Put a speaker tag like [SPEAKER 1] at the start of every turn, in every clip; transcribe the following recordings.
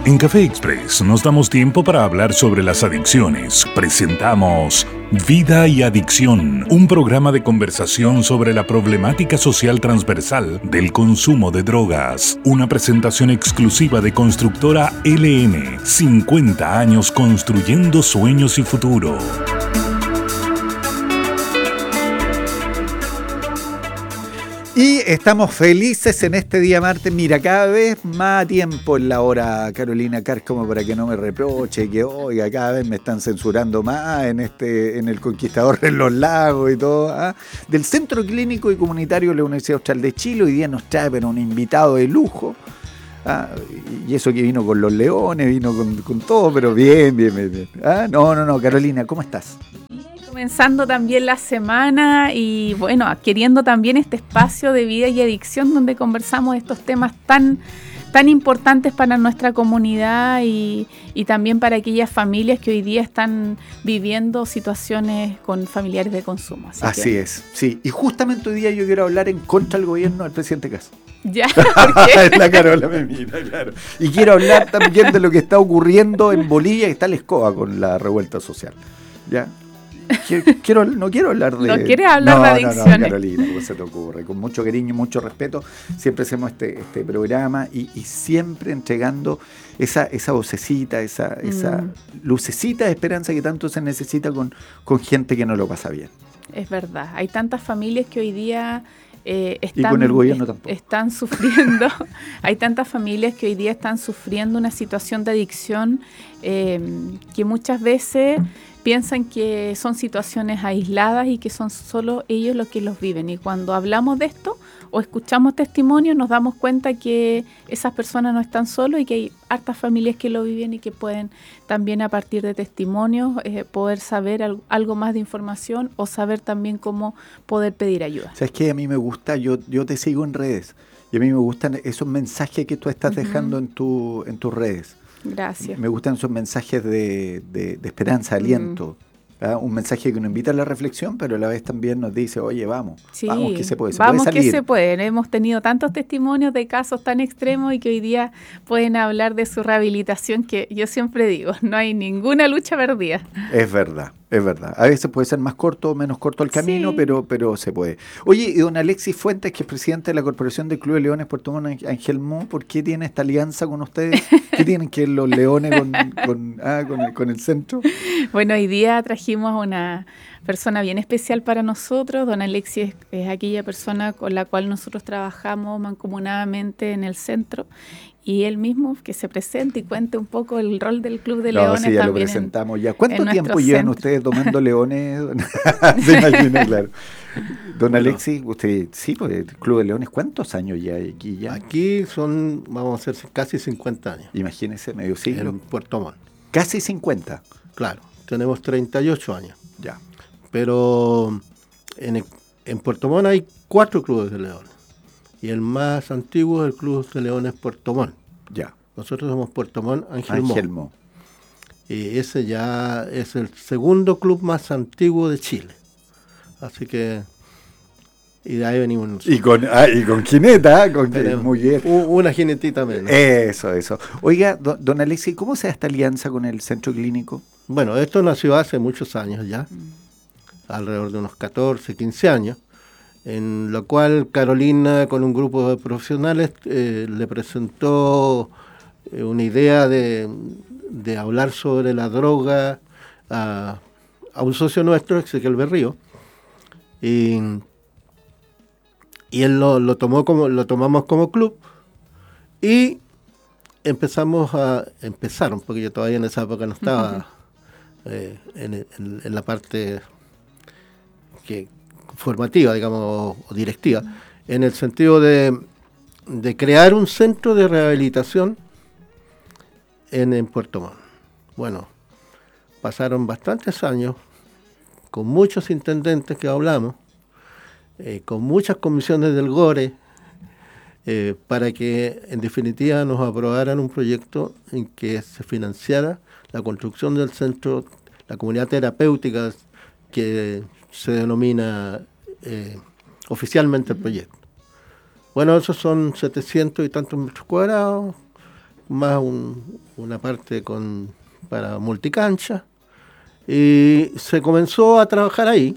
[SPEAKER 1] En Café Express nos damos tiempo para hablar sobre las adicciones. Presentamos Vida y Adicción, un programa de conversación sobre la problemática social transversal del consumo de drogas. Una presentación exclusiva de Constructora LN, 50 años construyendo sueños y futuro.
[SPEAKER 2] Y estamos felices en este día martes. Mira, cada vez más tiempo en la hora, Carolina Cárcamo, para que no me reproche, que oiga, cada vez me están censurando más en el Conquistador de los Lagos y todo. Del Centro Clínico y Comunitario de la Universidad Austral de Chile, hoy día nos trae pero un invitado de lujo. Y eso que vino con los leones, vino con todo, pero bien. No, Carolina, ¿cómo estás?
[SPEAKER 3] Comenzando también la semana y bueno, queriendo también este espacio de vida y adicción donde conversamos de estos temas tan importantes para nuestra comunidad y también para aquellas familias que hoy día están viviendo situaciones con familiares de consumo.
[SPEAKER 2] Así es, sí. Y justamente hoy día yo quiero hablar en contra del gobierno del presidente Kast.
[SPEAKER 3] ¿Ya? ¿Por qué?
[SPEAKER 2] La Carola me mira, claro. Y quiero hablar también de lo que está ocurriendo en Bolivia, que está la escoba con la revuelta social. ¿Ya? No quiero hablar de...
[SPEAKER 3] ¿No quieres hablar de adicciones?
[SPEAKER 2] No, Carolina, ¿cómo se te ocurre? Con mucho cariño y mucho respeto, siempre hacemos este programa y siempre entregando esa vocecita, esa lucecita de esperanza que tanto se necesita con gente que no lo pasa bien.
[SPEAKER 3] Es verdad, hay tantas familias que hoy día...
[SPEAKER 2] y con el gobierno tampoco.
[SPEAKER 3] Están sufriendo, hay tantas familias que hoy día están sufriendo una situación de adicción que muchas veces piensan que son situaciones aisladas y que son solo ellos los que los viven. Y cuando hablamos de esto o escuchamos testimonios nos damos cuenta que esas personas no están solos y que hay hartas familias que lo viven y que pueden también a partir de testimonios poder saber algo más de información o saber también cómo poder pedir ayuda.
[SPEAKER 2] ¿Sabes qué? A mí me gusta, yo te sigo en redes y a mí me gustan esos mensajes que tú estás dejando en tus redes.
[SPEAKER 3] Gracias.
[SPEAKER 2] Me gustan esos mensajes de esperanza, aliento. Un mensaje que nos invita a la reflexión, pero a la vez también nos dice, oye, vamos que se puede,
[SPEAKER 3] vamos
[SPEAKER 2] puede salir.
[SPEAKER 3] Que se puede. Hemos tenido tantos testimonios de casos tan extremos y que hoy día pueden hablar de su rehabilitación, que yo siempre digo, no hay ninguna lucha perdida.
[SPEAKER 2] Es verdad. A veces puede ser más corto o menos corto el camino,
[SPEAKER 3] sí,
[SPEAKER 2] pero se puede. Oye, y don Alexis Fuentes, que es presidente de la Corporación del Club de Leones Puerto Montt Angelmó, ¿por qué tiene esta alianza con ustedes? ¿Qué tienen que los leones con el centro?
[SPEAKER 3] Bueno, hoy día trajimos a una persona bien especial para nosotros. Don Alexis es aquella persona con la cual nosotros trabajamos mancomunadamente en el centro. Y él mismo que se presente y cuente un poco el rol del Club de Leones.
[SPEAKER 2] Sí, ya
[SPEAKER 3] también
[SPEAKER 2] lo presentamos ya. ¿Cuánto tiempo
[SPEAKER 3] llevan
[SPEAKER 2] llevan ustedes tomando leones? Se imagina, claro. Don Alexis, usted, sí, pues el Club de Leones, ¿cuántos años ya hay aquí ya?
[SPEAKER 4] Aquí son, vamos a hacer casi 50 años.
[SPEAKER 2] Imagínese, medio siglo.
[SPEAKER 4] En Puerto Montt.
[SPEAKER 2] Casi 50.
[SPEAKER 4] Claro, tenemos 38 años.
[SPEAKER 2] Ya.
[SPEAKER 4] Pero en Puerto Montt hay 4 clubes de leones. Y el más antiguo es el Club de Leones Puerto Montt.
[SPEAKER 2] Ya.
[SPEAKER 4] Nosotros somos Puerto Montt Angelmó. Y ese ya es el segundo club más antiguo de Chile. Así que... Y de ahí venimos nosotros.
[SPEAKER 2] Y con jineta, muy bien.
[SPEAKER 4] Una jinetita menos.
[SPEAKER 2] Eso. Oiga, don Alexis, ¿cómo se da esta alianza con el centro clínico?
[SPEAKER 4] Bueno, esto nació hace muchos años ya. Alrededor de unos 14, 15 años. En lo cual Carolina, con un grupo de profesionales, le presentó una idea de hablar sobre la droga a un socio nuestro, Ezequiel Berrío, y él lo tomamos como club, y empezaron, porque yo todavía en esa época no estaba en la parte que formativa, digamos, o directiva, en el sentido de crear un centro de rehabilitación en Puerto Montt. Bueno, pasaron bastantes años, con muchos intendentes que hablamos, con muchas comisiones del GORE, para que en definitiva nos aprobaran un proyecto en que se financiara la construcción del centro, la comunidad terapéutica que se denomina oficialmente el proyecto. Bueno, esos son 700 y tantos metros cuadrados, más una parte para multicancha, y se comenzó a trabajar ahí.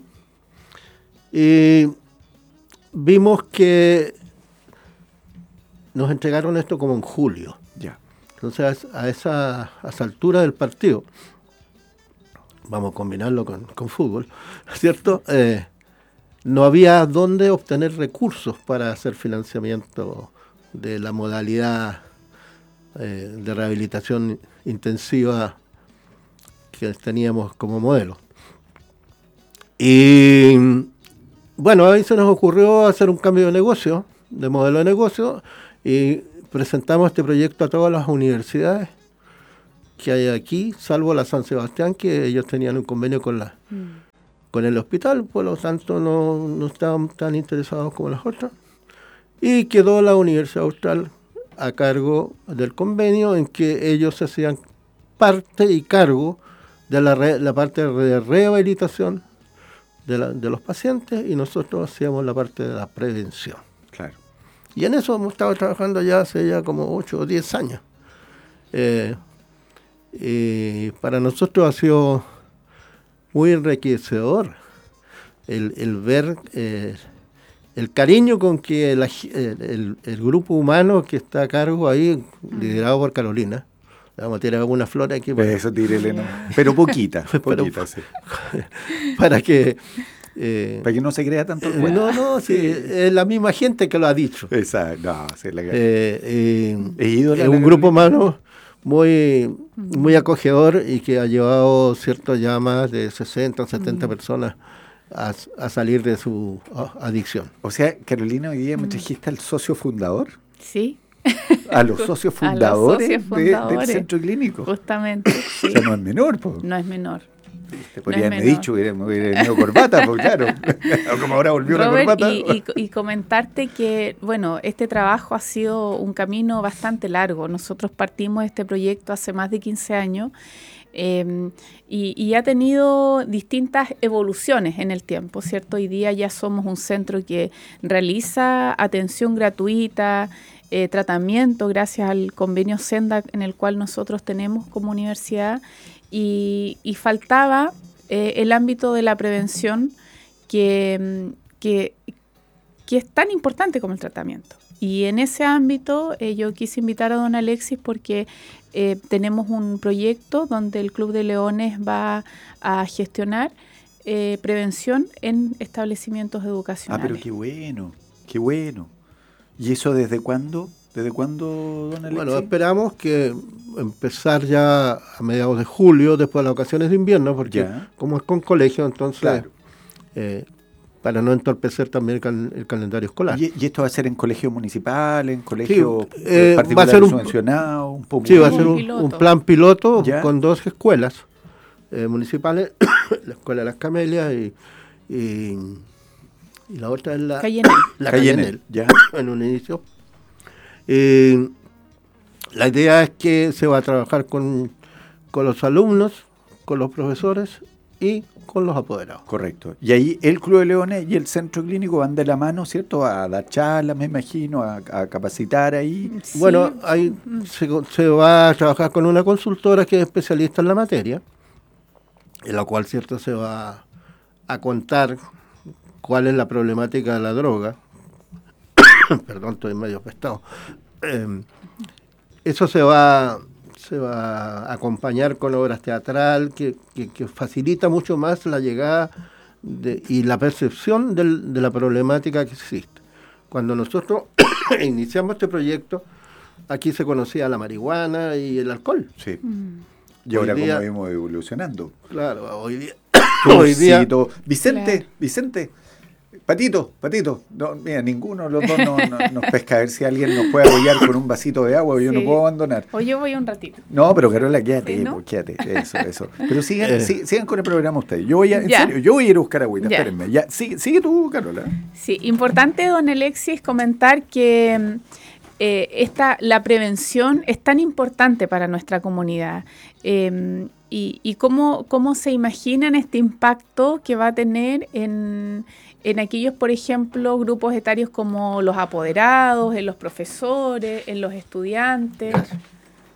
[SPEAKER 4] Y vimos que nos entregaron esto como en julio.
[SPEAKER 2] Ya.
[SPEAKER 4] Entonces, a esa altura del partido, vamos a combinarlo con fútbol, ¿cierto? No había dónde obtener recursos para hacer financiamiento de la modalidad de rehabilitación intensiva que teníamos como modelo. Y bueno, ahí se nos ocurrió hacer un cambio de modelo de negocio, y presentamos este proyecto a todas las universidades que hay aquí, salvo la San Sebastián, que ellos tenían un convenio con el hospital, por lo tanto no estaban tan interesados como las otras. Y quedó la Universidad Austral a cargo del convenio, en que ellos hacían parte y cargo de la parte de rehabilitación de los pacientes, y nosotros hacíamos la parte de la prevención.
[SPEAKER 2] Claro.
[SPEAKER 4] Y en eso hemos estado trabajando hace ya como 8 o 10 años. Y para nosotros ha sido muy enriquecedor el ver el cariño con que el grupo humano que está a cargo ahí, liderado por Carolina. Le vamos a tirar alguna flor aquí.
[SPEAKER 2] Eso tírele, ¿no? Pero poquita, sí.
[SPEAKER 4] Para que
[SPEAKER 2] no se crea tanto el cuento.
[SPEAKER 4] No, sí, es la misma gente que lo ha dicho.
[SPEAKER 2] Exacto. No, sí,
[SPEAKER 4] es un grupo humano muy acogedor, y que ha llevado ya más de 60 o 70 personas a salir de su adicción.
[SPEAKER 2] O sea, Carolina, hoy día me trajiste al socio fundador.
[SPEAKER 3] Sí.
[SPEAKER 2] A los socios fundadores, del centro clínico.
[SPEAKER 3] Justamente. Sí.
[SPEAKER 2] O sea, no es menor. Po.
[SPEAKER 3] No es menor.
[SPEAKER 2] Te podría haberme dicho, me hubiera venido corbata, pues claro. Como ahora volvió
[SPEAKER 3] Robert,
[SPEAKER 2] la corbata.
[SPEAKER 3] Y comentarte que, bueno, este trabajo ha sido un camino bastante largo. Nosotros partimos de este proyecto hace más de 15 años. Y ha tenido distintas evoluciones en el tiempo, ¿cierto? Hoy día ya somos un centro que realiza atención gratuita, tratamiento gracias al convenio Senda en el cual nosotros tenemos como universidad, y faltaba el ámbito de la prevención que es tan importante como el tratamiento. Y en ese ámbito yo quise invitar a don Alexis porque tenemos un proyecto donde el Club de Leones va a gestionar prevención en establecimientos educacionales.
[SPEAKER 2] Pero qué bueno. ¿Y eso desde cuándo? ¿Desde cuándo, don Alexis?
[SPEAKER 4] Bueno, esperamos que empezar ya a mediados de julio, después de las vacaciones de invierno, porque como es con colegio, entonces... Claro. Para no entorpecer también el calendario escolar.
[SPEAKER 2] ¿Y esto va a ser en colegio municipal, en colegio particular
[SPEAKER 4] va a ser
[SPEAKER 2] subvencionado?
[SPEAKER 4] Sí, va a ser un plan piloto con 2 escuelas municipales, la Escuela de las Camelias y la otra es la Cayenel, en un inicio. La idea es que se va a trabajar con los alumnos, con los profesores y con los apoderados.
[SPEAKER 2] Correcto. Y ahí el Club de Leones y el Centro Clínico van de la mano, ¿cierto? A dar charlas, me imagino, a capacitar ahí.
[SPEAKER 4] Sí. Bueno, ahí se va a trabajar con una consultora que es especialista en la materia, en la cual, ¿cierto?, se va a contar cuál es la problemática de la droga. Perdón, estoy medio apestado. Eso se va a acompañar con obras teatral que facilita mucho más la llegada y la percepción de la problemática que existe. Cuando nosotros iniciamos este proyecto, aquí se conocía la marihuana y el alcohol.
[SPEAKER 2] Sí. Y ahora como vemos evolucionando.
[SPEAKER 4] Claro, hoy día...
[SPEAKER 2] Vicente. Patito, no, mira, ninguno de los dos nos pesca. A ver si alguien nos puede apoyar con un vasito de agua, yo no puedo abandonar.
[SPEAKER 3] O yo voy un ratito.
[SPEAKER 2] No, pero Carola, quédate,
[SPEAKER 3] ¿Sí, no?
[SPEAKER 2] Quédate, eso. Pero sigan con el programa ustedes. Yo voy a ir a buscar agüita, espérenme. Ya, sigue tú, Carola. Sí,
[SPEAKER 3] importante, don Alexis, comentar que la prevención es tan importante para nuestra comunidad. Y cómo se imaginan este impacto que va a tener en aquellos, por ejemplo, grupos etarios como los apoderados, en los profesores, en los estudiantes.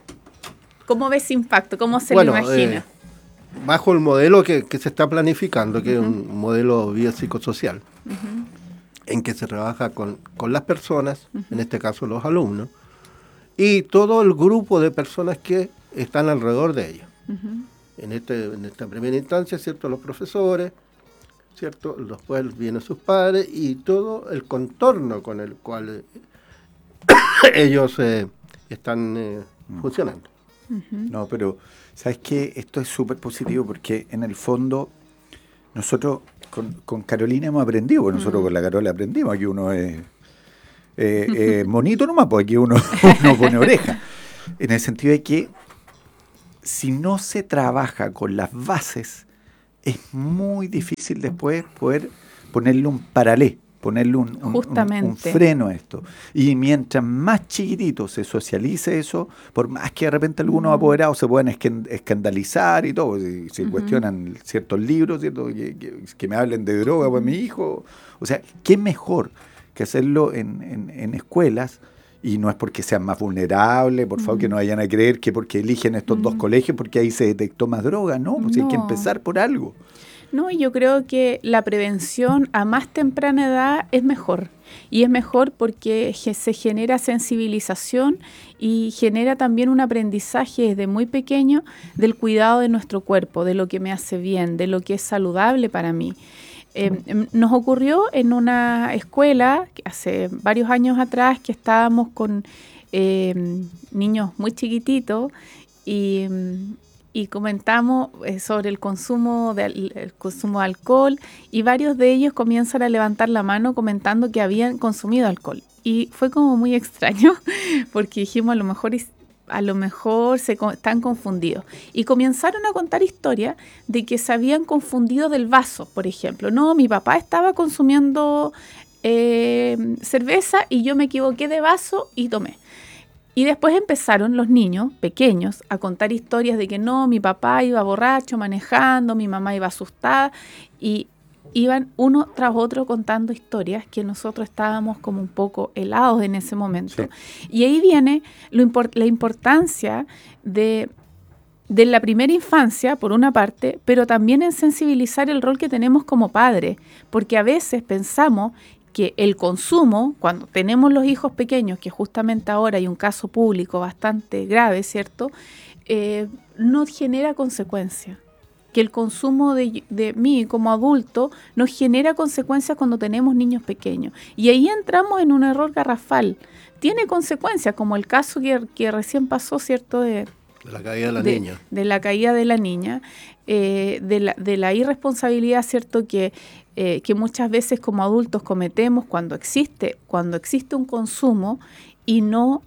[SPEAKER 3] ¿Cómo ves ese impacto? ¿Cómo se lo imagina?
[SPEAKER 4] Bajo el modelo que se está planificando, que es un modelo biopsicosocial, en que se trabaja con las personas, en este caso los alumnos, y todo el grupo de personas que están alrededor de ellos. En esta primera instancia, ¿cierto? Los profesores, ¿cierto? Después vienen sus padres y todo el contorno con el cual ellos están funcionando.
[SPEAKER 2] No, pero ¿sabes qué? Esto es súper positivo porque en el fondo nosotros con Carolina hemos aprendido, porque nosotros con la Carola aprendimos, aquí uno es monito nomás, pues aquí uno pone oreja. En el sentido de que si no se trabaja con las bases, es muy difícil después poder ponerle un paralé, ponerle un freno a esto. Y mientras más chiquitito se socialice eso, por más que de repente algunos apoderados se puedan escandalizar y todo, si cuestionan ciertos libros, ¿cierto? Que me hablen de droga para mi hijo. O sea, ¿qué mejor que hacerlo en escuelas? Y no es porque sean más vulnerables, por favor, que no vayan a creer que porque eligen estos dos colegios, porque ahí se detectó más droga, ¿no? Pues hay que empezar por algo.
[SPEAKER 3] No, yo creo que la prevención a más temprana edad es mejor. Y es mejor porque se genera sensibilización y genera también un aprendizaje desde muy pequeño del cuidado de nuestro cuerpo, de lo que me hace bien, de lo que es saludable para mí. Nos ocurrió en una escuela hace varios años atrás que estábamos con niños muy chiquititos y comentamos sobre el consumo de alcohol y varios de ellos comienzan a levantar la mano comentando que habían consumido alcohol. Y fue como muy extraño porque dijimos a lo mejor están confundidos. Y comenzaron a contar historias de que se habían confundido del vaso, por ejemplo. No, mi papá estaba consumiendo cerveza y yo me equivoqué de vaso y tomé. Y después empezaron los niños pequeños a contar historias de que no, mi papá iba borracho manejando, mi mamá iba asustada y iban uno tras otro contando historias que nosotros estábamos como un poco helados en ese momento. Sí. Y ahí viene la importancia de la primera infancia, por una parte, pero también en sensibilizar el rol que tenemos como padres, porque a veces pensamos que el consumo, cuando tenemos los hijos pequeños, que justamente ahora hay un caso público bastante grave, ¿cierto?, no genera consecuencias. Que el consumo de mí como adulto nos genera consecuencias cuando tenemos niños pequeños. Y ahí entramos en un error garrafal. Tiene consecuencias, como el caso que recién pasó, ¿cierto?, de
[SPEAKER 4] la caída de la niña.
[SPEAKER 3] De la caída de la niña, de la irresponsabilidad, ¿cierto?, que muchas veces como adultos cometemos cuando existe un consumo y no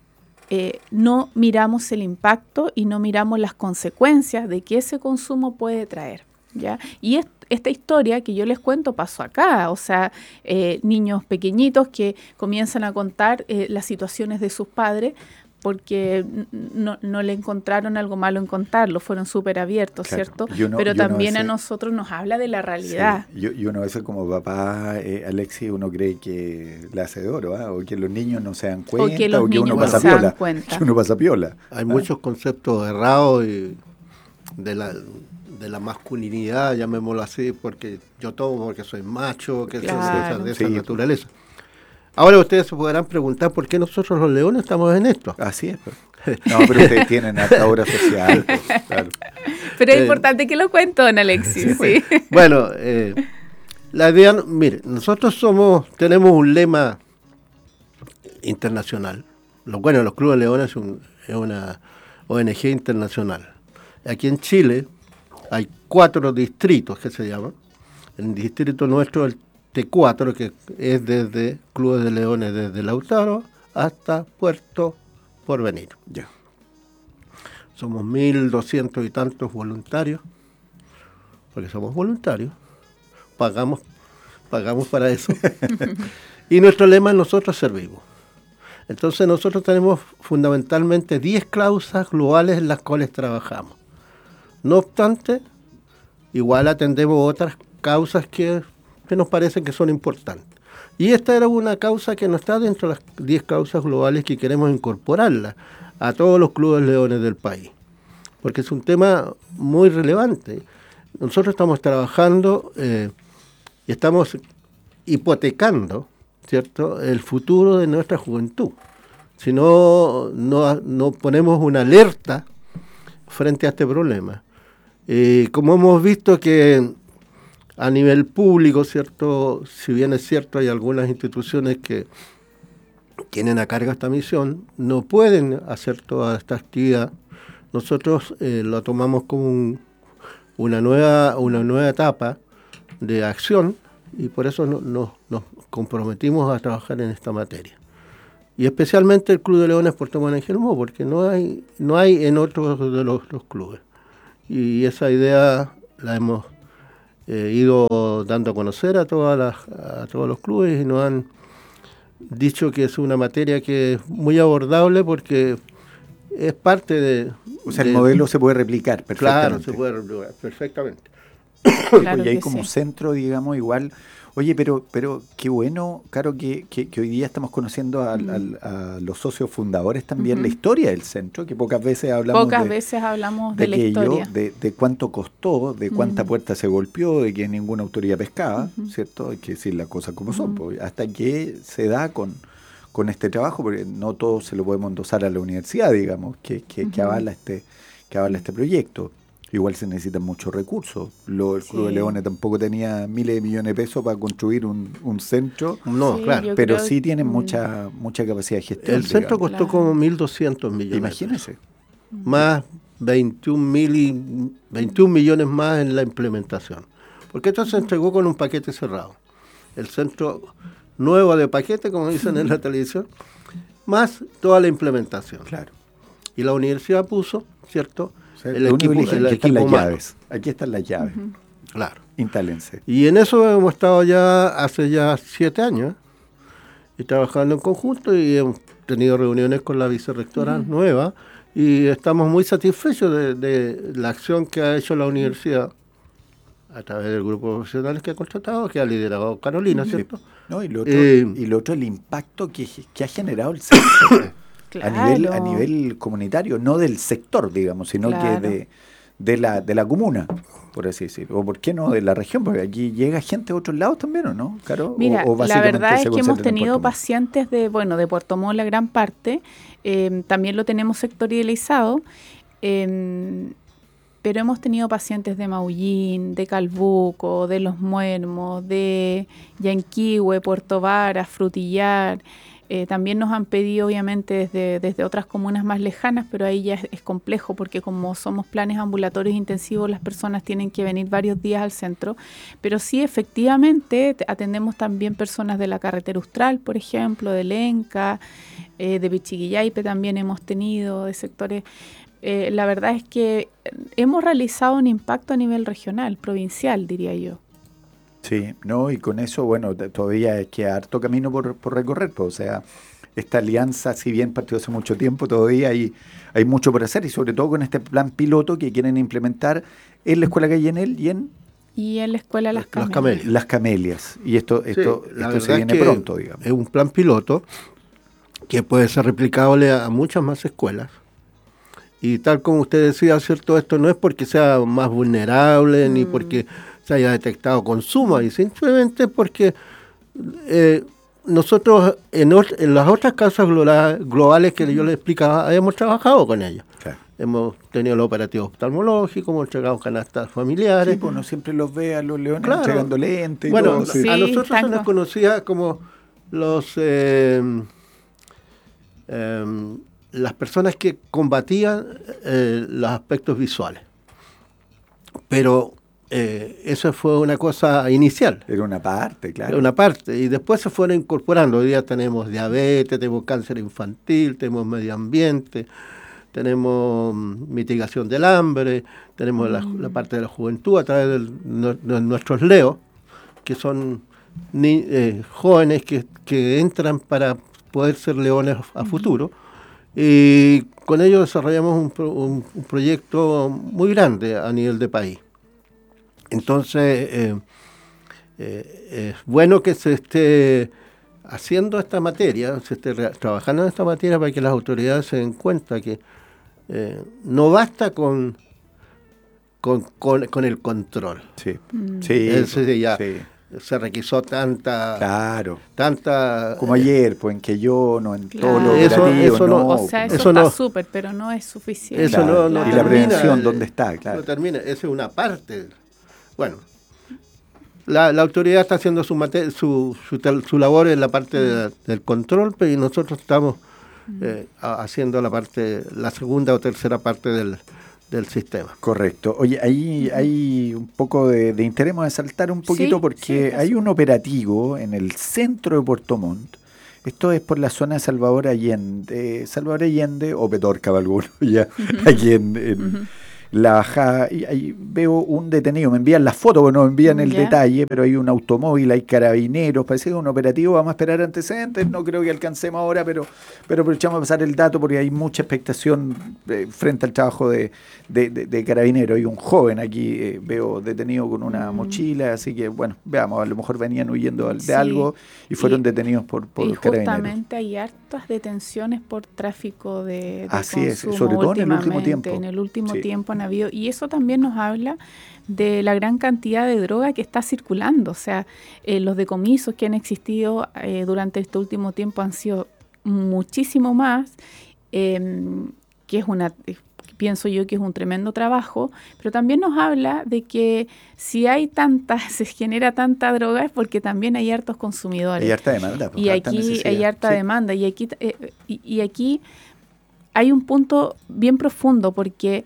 [SPEAKER 3] miramos el impacto y no miramos las consecuencias de que ese consumo puede traer, ¿ya? Y esta historia que yo les cuento pasó acá, o sea, niños pequeñitos que comienzan a contar las situaciones de sus padres porque no le encontraron algo malo en contarlo, fueron súper abiertos, claro, ¿cierto? Pero también a nosotros nos habla de la realidad.
[SPEAKER 2] Sí, y uno a veces como papá, Alexis, uno cree que la hace de oro, ¿eh? O que los niños no se dan cuenta, o que uno pasa piola. Que uno pasa piola.
[SPEAKER 4] Hay muchos conceptos errados de la masculinidad, llamémoslo así, porque yo tomo porque soy macho, que claro, de esa naturaleza. Ahora ustedes se podrán preguntar por qué nosotros los leones estamos en esto.
[SPEAKER 2] Así es. No, pero ustedes tienen hasta obra social. Pues, claro.
[SPEAKER 3] Pero es importante que lo cuente, don Alexis. Sí.
[SPEAKER 4] Bueno, la idea, mire, nosotros tenemos un lema internacional. Los Clubes Leones es una ONG internacional. Aquí en Chile hay 4 distritos que se llaman. El distrito nuestro, el T4, que es desde Clubes de Leones, desde Lautaro hasta Puerto Porvenir.
[SPEAKER 2] Ya.
[SPEAKER 4] Somos 1.200 y tantos voluntarios, porque somos voluntarios, pagamos para eso. Y nuestro lema es nosotros servimos. Entonces nosotros tenemos fundamentalmente 10 causas globales en las cuales trabajamos. No obstante, igual atendemos otras causas que nos parecen que son importantes. Y esta era una causa que no está dentro de las 10 causas globales que queremos incorporarla a todos los clubes leones del país, porque es un tema muy relevante. Nosotros estamos trabajando y estamos hipotecando, ¿cierto?, el futuro de nuestra juventud. Si no ponemos una alerta frente a este problema. Como hemos visto que a nivel público, ¿cierto?, si bien es cierto, hay algunas instituciones que tienen a cargo esta misión, no pueden hacer toda esta actividad. Nosotros lo tomamos como una nueva etapa de acción y por eso nos comprometimos a trabajar en esta materia. Y especialmente el Club de Leones Puerto Montt en Jelmó, porque no hay en otros de los clubes. Y esa idea la hemos ido dando a conocer a todos los clubes y nos han dicho que es una materia que es muy abordable porque es parte de...
[SPEAKER 2] O sea, el modelo se puede replicar perfectamente.
[SPEAKER 4] Claro, se puede replicar perfectamente.
[SPEAKER 3] Claro
[SPEAKER 2] y hay
[SPEAKER 3] que
[SPEAKER 2] como
[SPEAKER 3] sí.
[SPEAKER 2] centro, digamos, igual. Oye, pero qué bueno, claro, que hoy día estamos conociendo a los socios fundadores también, la historia del centro, que pocas veces hablamos
[SPEAKER 3] de la historia.
[SPEAKER 2] de cuánto costó, de cuánta puerta se golpeó, de que ninguna autoridad pescaba, ¿cierto? Hay que decir las cosas como son, pues, hasta que se da con este trabajo, porque no todo se lo podemos endosar a la universidad, digamos, que avala este proyecto. Igual se necesitan muchos recursos. El Club de Leones tampoco tenía miles de millones de pesos para construir un centro.
[SPEAKER 4] No,
[SPEAKER 3] Sí,
[SPEAKER 4] claro.
[SPEAKER 2] Pero sí tienen mucha capacidad de gestión.
[SPEAKER 4] El centro
[SPEAKER 2] digamos.
[SPEAKER 4] costó como 1.200 millones.
[SPEAKER 2] Imagínese.
[SPEAKER 4] Más 21 millones más en la implementación. Porque esto se entregó con un paquete cerrado. El centro nuevo de paquete, como dicen en la televisión, más toda la implementación.
[SPEAKER 2] Claro.
[SPEAKER 4] Y la universidad puso, ¿cierto?,
[SPEAKER 2] el equipo, aquí están las llaves. Aquí están las llaves.
[SPEAKER 4] Claro.
[SPEAKER 2] Instálense.
[SPEAKER 4] Y en eso hemos estado hace 7 años, y trabajando en conjunto, y hemos tenido reuniones con la vicerrectora nueva, y estamos muy satisfechos de la acción que ha hecho la universidad a través del grupo de profesionales que ha contratado, que ha liderado Carolina, ¿cierto?
[SPEAKER 2] No, y lo otro, el impacto que ha generado el sector.
[SPEAKER 3] Claro.
[SPEAKER 2] A nivel comunitario, no del sector, digamos, sino que de la comuna, por así decirlo. O por qué no de la región, porque aquí llega gente de otros lados también, ¿o no, Caro?
[SPEAKER 3] Mira,
[SPEAKER 2] o
[SPEAKER 3] la verdad es
[SPEAKER 2] se
[SPEAKER 3] que hemos
[SPEAKER 2] concentran en
[SPEAKER 3] tenido
[SPEAKER 2] Puerto Montt.
[SPEAKER 3] pacientes de Puerto Montt, la gran parte, también lo tenemos sectorializado, pero hemos tenido pacientes de Maullín, de Calbuco, de Los Muermos, de Yanquihue, Puerto Varas, Frutillar. También nos han pedido, obviamente, desde otras comunas más lejanas, pero ahí ya es complejo porque como somos planes ambulatorios intensivos, las personas tienen que venir varios días al centro. Pero sí, efectivamente, atendemos también personas de la carretera Austral, por ejemplo, de Lenca, de Pichiquillaipe también hemos tenido, de sectores... la verdad es que hemos realizado un impacto a nivel regional, provincial, diría yo.
[SPEAKER 2] Sí, no, y con eso, bueno, todavía es que harto camino por recorrer, pues, o sea, esta alianza, si bien partió hace mucho tiempo, todavía hay mucho por hacer, y sobre todo con este plan piloto que quieren implementar en la Escuela Gallenel
[SPEAKER 3] y en la Escuela Las
[SPEAKER 4] Camelias.
[SPEAKER 2] Las Camelias, y esto se viene pronto, digamos.
[SPEAKER 4] Es un plan piloto que puede ser replicable a muchas más escuelas. Y tal como usted decía, ¿cierto? Esto no es porque sea más vulnerable, ni porque se haya detectado consumo, y simplemente porque nosotros en las otras causas globales que yo les explicaba, hemos trabajado con ellos.
[SPEAKER 2] Claro.
[SPEAKER 4] Hemos tenido los operativos oftalmológicos, hemos entregado canastas familiares.
[SPEAKER 2] Sí, pues no siempre los ve a los leones
[SPEAKER 4] Claro.
[SPEAKER 2] entregando lentes y
[SPEAKER 4] Bueno,
[SPEAKER 2] todo. Sí.
[SPEAKER 4] a nosotros se nos
[SPEAKER 3] tanto.
[SPEAKER 4] conocía como las personas que combatían los aspectos visuales. Pero eso fue una cosa inicial.
[SPEAKER 2] Era una parte, claro.
[SPEAKER 4] Era una parte. Y después se fueron incorporando. Hoy día tenemos diabetes, tenemos cáncer infantil, tenemos medio ambiente, tenemos mitigación del hambre, tenemos la parte de la juventud a través de nuestros LEO, que son jóvenes que entran para poder ser leones a futuro. Y con ellos desarrollamos un proyecto muy grande a nivel de país. Entonces, es bueno que se esté haciendo esta materia, se esté trabajando en esta materia para que las autoridades se den cuenta que no basta con el control.
[SPEAKER 2] Sí.
[SPEAKER 4] Se requisó tanta
[SPEAKER 2] como ayer, pues en que yo no en
[SPEAKER 3] Claro.
[SPEAKER 2] todo lo
[SPEAKER 4] Eso
[SPEAKER 2] operativo,
[SPEAKER 4] no-
[SPEAKER 3] O sea, eso
[SPEAKER 4] Eso
[SPEAKER 3] está
[SPEAKER 4] no-
[SPEAKER 3] súper, pero no es suficiente.
[SPEAKER 4] Eso no
[SPEAKER 2] y la
[SPEAKER 4] termina,
[SPEAKER 2] prevención, ¿dónde está?
[SPEAKER 4] No
[SPEAKER 2] Claro.
[SPEAKER 4] termina, esa es una parte. Bueno, la autoridad está haciendo su labor en la parte del control, pero nosotros estamos haciendo la segunda o tercera parte del sistema.
[SPEAKER 2] Correcto. Oye, ahí hay un poco de interés, vamos a saltar un poquito
[SPEAKER 3] Sí,
[SPEAKER 2] porque
[SPEAKER 3] sí,
[SPEAKER 2] hay un operativo en el centro de Puerto Montt. Esto es por la zona de Salvador Allende o Petorca, alguno, ya, aquí en la bajada. Y ahí veo un detenido, me envían las fotos, porque no me envían el
[SPEAKER 3] Ya.
[SPEAKER 2] detalle, pero hay un automóvil, hay carabineros, parece que es un operativo, vamos a esperar antecedentes, no creo que alcancemos ahora, pero aprovechamos a pasar el dato porque hay mucha expectación frente al trabajo de carabineros. Hay un joven aquí, veo detenido con una mochila, así que bueno, veamos, a lo mejor venían huyendo de
[SPEAKER 3] Sí.
[SPEAKER 2] algo y fueron
[SPEAKER 3] Y-
[SPEAKER 2] detenidos por
[SPEAKER 3] Y
[SPEAKER 2] carabineros.
[SPEAKER 3] justamente hay hartas detenciones por tráfico de
[SPEAKER 2] Así es,
[SPEAKER 3] consumo
[SPEAKER 2] sobre todo en el último
[SPEAKER 3] últimamente.
[SPEAKER 2] tiempo.
[SPEAKER 3] En el último
[SPEAKER 2] Sí.
[SPEAKER 3] tiempo han habido, y eso también nos habla de la gran cantidad de droga que está circulando. O sea, los decomisos que han existido durante este último tiempo han sido muchísimo más, que es pienso yo que es un tremendo trabajo, pero también nos habla de que si hay se genera tanta droga es porque también hay hartos consumidores.
[SPEAKER 2] Hay harta demanda. pues,
[SPEAKER 3] Y
[SPEAKER 2] harta
[SPEAKER 3] aquí
[SPEAKER 2] necesidad.
[SPEAKER 3] hay harta
[SPEAKER 2] Sí.
[SPEAKER 3] demanda. Y aquí hay un punto bien profundo porque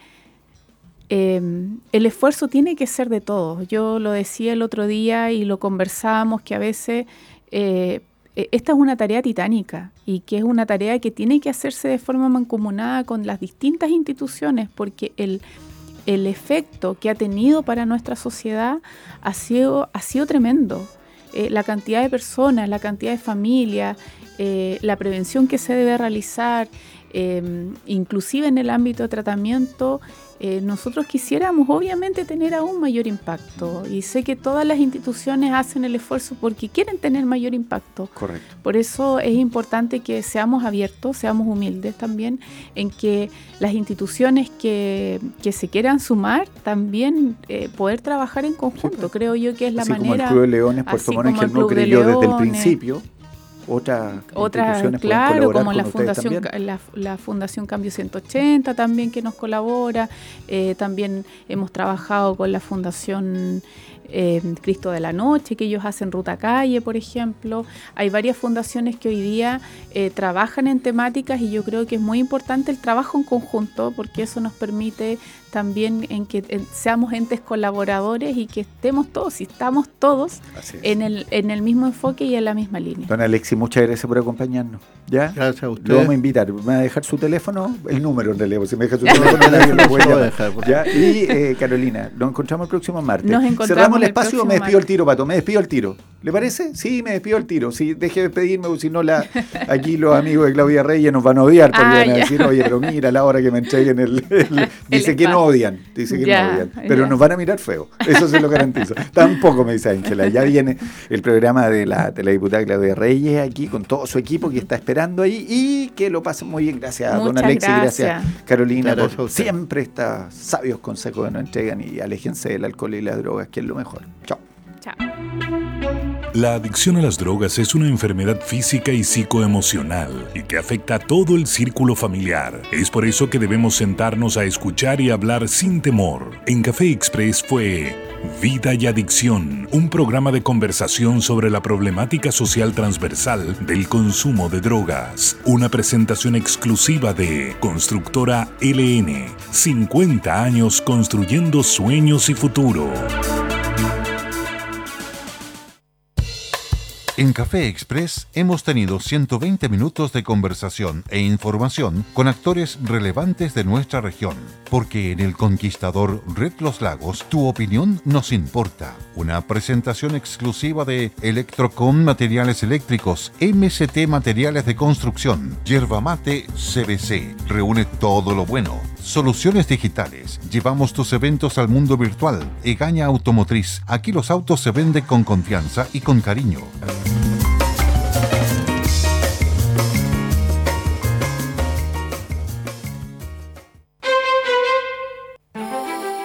[SPEAKER 3] el esfuerzo tiene que ser de todos. Yo lo decía el otro día y lo conversábamos que a veces esta es una tarea titánica y que es una tarea que tiene que hacerse de forma mancomunada con las distintas instituciones porque el efecto que ha tenido para nuestra sociedad ha sido tremendo. La cantidad de personas, la cantidad de familias, la prevención que se debe realizar, inclusive en el ámbito de tratamiento, nosotros quisiéramos obviamente tener aún mayor impacto y sé que todas las instituciones hacen el esfuerzo porque quieren tener mayor impacto.
[SPEAKER 2] Correcto.
[SPEAKER 3] Por eso es importante que seamos abiertos, seamos humildes también en que las instituciones que se quieran sumar también poder trabajar en conjunto.
[SPEAKER 2] Sí, pues.
[SPEAKER 3] Creo yo que es la
[SPEAKER 2] así
[SPEAKER 3] manera.
[SPEAKER 2] como el Club de Leones, Puerto
[SPEAKER 3] así
[SPEAKER 2] Montt,
[SPEAKER 3] como
[SPEAKER 2] que
[SPEAKER 3] el
[SPEAKER 2] él no
[SPEAKER 3] Club de
[SPEAKER 2] creyó desde el
[SPEAKER 3] Leones.
[SPEAKER 2] principio. Otras instituciones pueden
[SPEAKER 3] Claro,
[SPEAKER 2] colaborar
[SPEAKER 3] como
[SPEAKER 2] con
[SPEAKER 3] la
[SPEAKER 2] ustedes
[SPEAKER 3] Fundación,
[SPEAKER 2] también.
[SPEAKER 3] la Fundación Cambio 180 también que nos colabora. También hemos trabajado con la Fundación Cristo de la Noche, que ellos hacen Ruta Calle, por ejemplo. Hay varias fundaciones que hoy día trabajan en temáticas y yo creo que es muy importante el trabajo en conjunto porque eso nos permite también en que seamos entes colaboradores y que estemos todos, si estamos todos
[SPEAKER 2] Así es.
[SPEAKER 3] en el mismo enfoque y en la misma línea.
[SPEAKER 2] Don Alexis, muchas gracias por acompañarnos. ¿Ya?
[SPEAKER 4] Gracias a
[SPEAKER 2] Lo
[SPEAKER 4] ustedes.
[SPEAKER 2] vamos a invitar. ¿Me va a dejar su teléfono? El número, en realidad. porque Si me deja su teléfono, nadie lo puede
[SPEAKER 4] Lo voy a
[SPEAKER 2] llamar.
[SPEAKER 4] dejar, por
[SPEAKER 2] ¿Ya? Y Carolina, nos encontramos el próximo martes.
[SPEAKER 3] Nos encontramos
[SPEAKER 2] Cerramos el
[SPEAKER 3] el
[SPEAKER 2] espacio o
[SPEAKER 3] próximo
[SPEAKER 2] me despido
[SPEAKER 3] martes.
[SPEAKER 2] al tiro, Pato. Me despido al tiro. ¿Le parece? Sí, me despido al tiro. Sí, deje de despedirme, porque si no, aquí los amigos de Claudia Reyes nos van a odiar porque van a
[SPEAKER 3] ya.
[SPEAKER 2] decir, oye, pero mira, a la hora que me entreguen dice que no
[SPEAKER 3] espacio.
[SPEAKER 2] odian. Dice que
[SPEAKER 3] Ya,
[SPEAKER 2] no odian. Pero
[SPEAKER 3] ya.
[SPEAKER 2] nos van a mirar feo. Eso se lo garantizo. Tampoco me dice Ángela. Ya viene el programa de la diputada Claudia Reyes aquí con todo su equipo que está esperando ahí y que lo pasen muy bien. Gracias, don
[SPEAKER 3] Muchas
[SPEAKER 2] Alexis. Gracias,
[SPEAKER 3] gracias.
[SPEAKER 2] Carolina,
[SPEAKER 4] Gracias a
[SPEAKER 2] por
[SPEAKER 4] usted.
[SPEAKER 2] siempre estos sabios consejos que nos entregan y aléjense del alcohol y las drogas, que es lo mejor. Chao.
[SPEAKER 3] Chao.
[SPEAKER 1] La adicción a las drogas es una enfermedad física y psicoemocional y que afecta a todo el círculo familiar. Es por eso que debemos sentarnos a escuchar y hablar sin temor. En Café Express fue Vida y Adicción, un programa de conversación sobre la problemática social transversal del consumo de drogas. Una presentación exclusiva de Constructora LN. 50 años construyendo sueños y futuro.
[SPEAKER 5] En Café Express hemos tenido 120 minutos de conversación e información con actores relevantes de nuestra región, porque en El Conquistador Red Los Lagos tu opinión nos importa. Una presentación exclusiva de Electrocom Materiales Eléctricos, MCT Materiales de Construcción, Yerba Mate CBC. Reúne todo lo bueno. Soluciones digitales. Llevamos tus eventos al mundo virtual. Egaña Automotriz. Aquí los autos se venden con confianza y con cariño.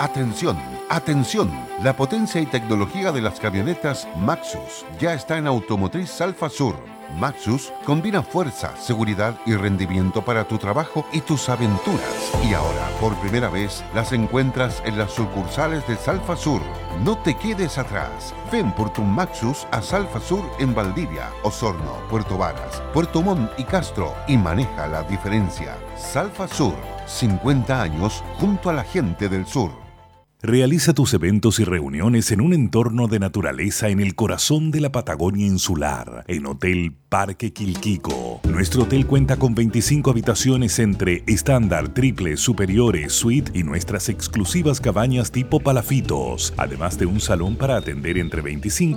[SPEAKER 5] Atención, atención. La potencia y tecnología de las camionetas Maxus ya está en Automotriz Salfa Sur. Maxus combina fuerza, seguridad y rendimiento para tu trabajo y tus aventuras. Y ahora, por primera vez, las encuentras en las sucursales de Salfa Sur. No te quedes atrás. Ven por tu Maxus a Salfa Sur en Valdivia, Osorno, Puerto Varas, Puerto Montt y Castro y maneja la diferencia. Salfa Sur, 50 años junto a la gente del sur.
[SPEAKER 1] Realiza tus eventos y reuniones en un entorno de naturaleza en el corazón de la Patagonia insular, en Hotel Parque Quilquico. Nuestro hotel cuenta con 25 habitaciones entre estándar, triple, superiores, suite y nuestras exclusivas cabañas tipo palafitos, además de un salón para atender entre 25